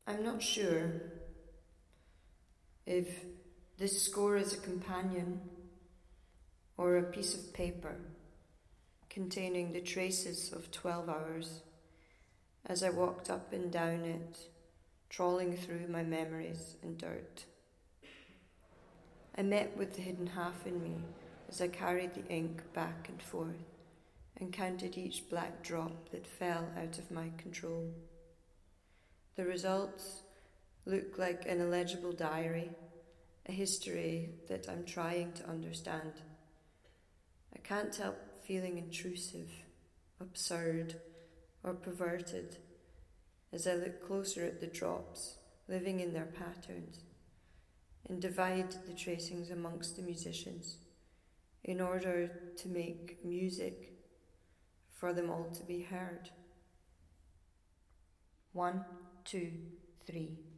I'm not sure if this score is a companion or a piece of paper containing the traces of 12 hours as I walked up and down it, trawling through my memories and dirt. I met with the hidden half in me as I carried the ink back and forth and counted each black drop that fell out of my control. The results look like an illegible diary, a history that I'm trying to understand. I can't help feeling intrusive, absurd, or perverted as I look closer at the drops, living in their patterns, and divide the tracings amongst the musicians in order to make music for them all to be heard. 1, 2, 3.